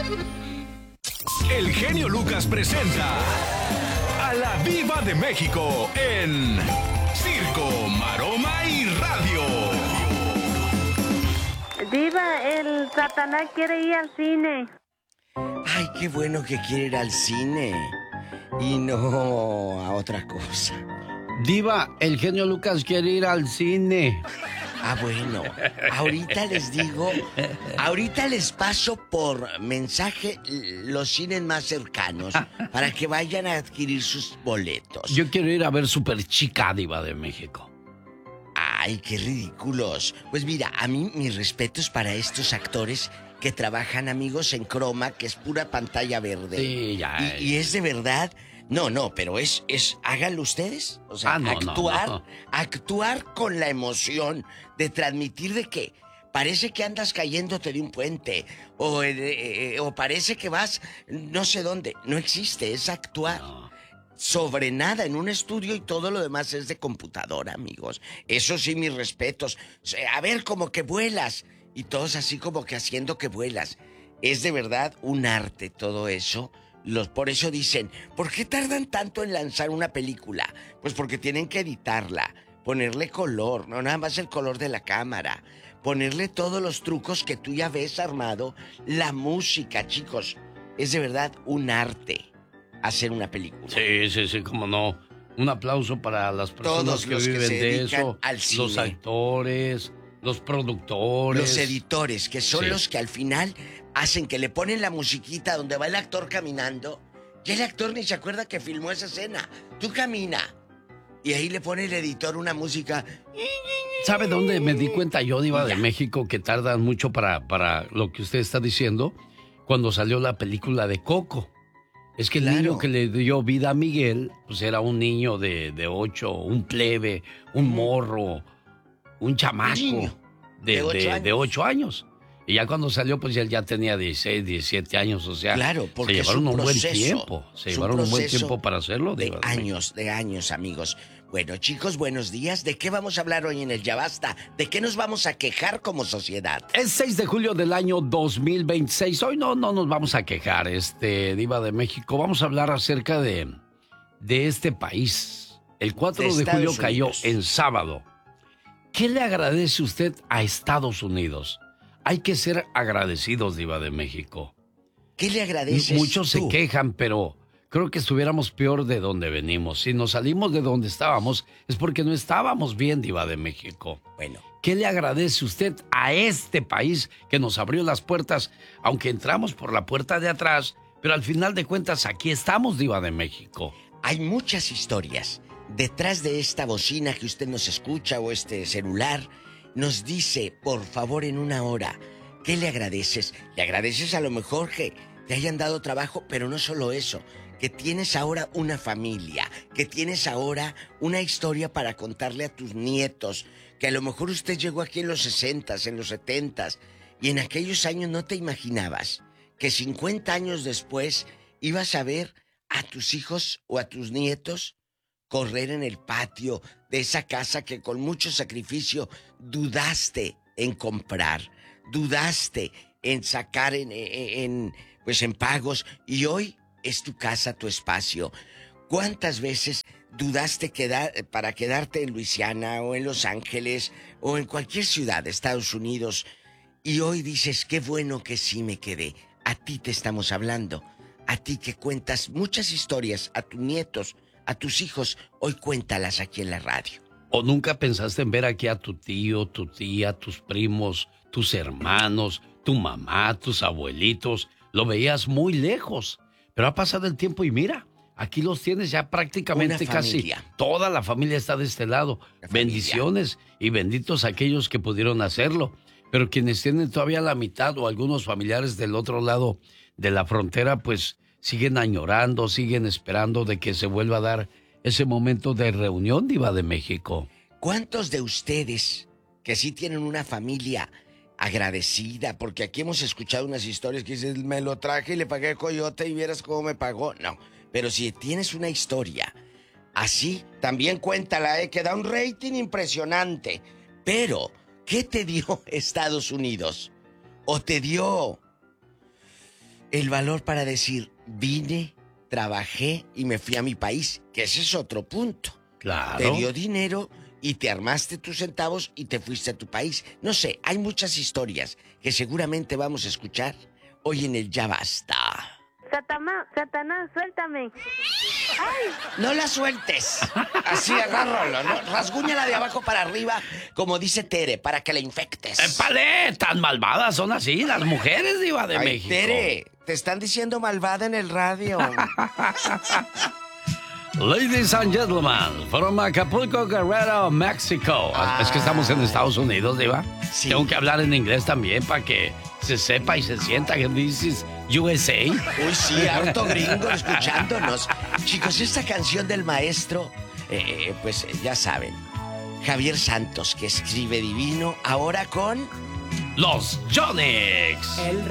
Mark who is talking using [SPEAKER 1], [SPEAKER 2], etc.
[SPEAKER 1] El genio Lucas presenta a la Diva de México en Circo, Maroma y Radio.
[SPEAKER 2] Diva, el Satanás quiere ir al cine.
[SPEAKER 3] Ay, qué bueno que quiere ir al cine y no a otra cosa.
[SPEAKER 4] Diva, el genio Lucas quiere ir al cine.
[SPEAKER 3] Ah, bueno, ahorita les digo, ahorita les paso por mensaje los cines más cercanos para que vayan a adquirir sus boletos.
[SPEAKER 4] Yo quiero ir a ver Superchica, Diva de México.
[SPEAKER 3] Ay, qué ridículos. Pues mira, a mí mis respetos para estos actores que trabajan, amigos, en croma, que es pura pantalla verde.
[SPEAKER 4] Sí, ya.
[SPEAKER 3] Y es de verdad. No, pero es, háganlo ustedes. O sea, actuar con la emoción de transmitir de que parece que andas cayéndote de un puente o parece que vas no sé dónde. No existe, es actuar. No. Sobre nada en un estudio y todo lo demás es de computadora, amigos. Eso sí, mis respetos. A ver, como que vuelas. Y todos así como que haciendo que vuelas. Es de verdad un arte todo eso. Por eso dicen, ¿por qué tardan tanto en lanzar una película? Pues porque tienen que editarla, ponerle color, no nada más el color de la cámara, ponerle todos los trucos que tú ya ves armado, la música, chicos. Es de verdad un arte hacer una película.
[SPEAKER 4] Sí, cómo no. Un aplauso para las personas
[SPEAKER 3] todos
[SPEAKER 4] que
[SPEAKER 3] los
[SPEAKER 4] viven
[SPEAKER 3] que se
[SPEAKER 4] de eso,
[SPEAKER 3] al cine.
[SPEAKER 4] Los actores, los productores,
[SPEAKER 3] los editores, que son los que al final hacen que le ponen la musiquita donde va el actor caminando y el actor ni se acuerda que filmó esa escena. Tú camina y ahí le pone el editor una música.
[SPEAKER 4] ¿Sabe dónde me di cuenta yo, Diva de México, que tardan mucho para lo que usted está diciendo? Cuando salió la película de Coco. Es que el niño que le dio vida a Miguel, pues era un niño de 8, un plebe, un morro, un chamaco de 8 años. Y ya cuando salió, pues él ya tenía 16, 17 años, o sea,
[SPEAKER 3] porque
[SPEAKER 4] se llevaron un buen tiempo.
[SPEAKER 3] Se llevaron un buen tiempo
[SPEAKER 4] para hacerlo.
[SPEAKER 3] De años, amigos. Bueno, chicos, buenos días. ¿De qué vamos a hablar hoy en el Ya Basta? ¿De qué nos vamos a quejar como sociedad?
[SPEAKER 4] Es 6 de julio del año 2026. Hoy no nos vamos a quejar, Diva de México. Vamos a hablar acerca de este país. El 4 de julio cayó en sábado. ¿Qué le agradece usted a Estados Unidos? Hay que ser agradecidos, Diva de México.
[SPEAKER 3] ¿Qué le agradeces?
[SPEAKER 4] Muchos se quejan, pero creo que estuviéramos peor de donde venimos. Si nos salimos de donde estábamos, es porque no estábamos bien, Diva de México.
[SPEAKER 3] Bueno.
[SPEAKER 4] ¿Qué le agradece usted a este país que nos abrió las puertas, aunque entramos por la puerta de atrás, pero al final de cuentas aquí estamos, Diva de México?
[SPEAKER 3] Hay muchas historias. Detrás de esta bocina que usted nos escucha o este celular, nos dice, por favor, en una hora, ¿qué le agradeces? Le agradeces a lo mejor que te hayan dado trabajo, pero no solo eso, que tienes ahora una familia, que tienes ahora una historia para contarle a tus nietos, que a lo mejor usted llegó aquí en los 60s, en los 70s, y en aquellos años no te imaginabas que 50 años después ibas a ver a tus hijos o a tus nietos correr en el patio de esa casa que con mucho sacrificio dudaste en comprar, dudaste en sacar en pagos, y hoy es tu casa, tu espacio. ¿Cuántas veces dudaste para quedarte en Luisiana o en Los Ángeles o en cualquier ciudad de Estados Unidos? Y hoy dices, qué bueno que sí me quedé. A ti te estamos hablando, a ti que cuentas muchas historias a tus nietos, a tus hijos, hoy cuéntalas aquí en la radio.
[SPEAKER 4] ¿O nunca pensaste en ver aquí a tu tío, tu tía, tus primos, tus hermanos, tu mamá, tus abuelitos? Lo veías muy lejos, pero ha pasado el tiempo y mira, aquí los tienes ya prácticamente casi. Toda la familia está de este lado. Bendiciones y benditos aquellos que pudieron hacerlo. Pero quienes tienen todavía la mitad o algunos familiares del otro lado de la frontera, pues siguen añorando, siguen esperando de que se vuelva a dar ese momento de reunión, Diva de México.
[SPEAKER 3] ¿Cuántos de ustedes que sí tienen una familia agradecida? Porque aquí hemos escuchado unas historias que dicen, me lo traje y le pagué al coyote y vieras cómo me pagó. No, pero si tienes una historia así, también cuéntala, que da un rating impresionante. Pero, ¿qué te dio Estados Unidos? ¿O te dio el valor para decir, vine, trabajé y me fui a mi país, que ese es otro punto.
[SPEAKER 4] Claro.
[SPEAKER 3] Te dio dinero y te armaste tus centavos y te fuiste a tu país. No sé, hay muchas historias que seguramente vamos a escuchar hoy en el Ya Basta.
[SPEAKER 2] Satanás, suéltame. ¡Ay!
[SPEAKER 3] No la sueltes. Así agárralo, ¿no? Rasguñala de abajo para arriba, como dice Tere, para que la infectes.
[SPEAKER 4] ¡Épale! Tan malvadas son así las mujeres, Diva de México.
[SPEAKER 3] Tere, te están diciendo malvada en el radio.
[SPEAKER 4] Ladies and gentlemen, from Acapulco, Guerrero, México. Es que estamos en Estados Unidos, Diva.
[SPEAKER 3] Sí.
[SPEAKER 4] Tengo que hablar en inglés también para que se sepa y se sienta que dices USA.
[SPEAKER 3] Uy, sí, harto gringo escuchándonos. Chicos, esta canción del maestro, pues ya saben, Javier Santos, que escribe divino, ahora con...
[SPEAKER 4] Los Yonix.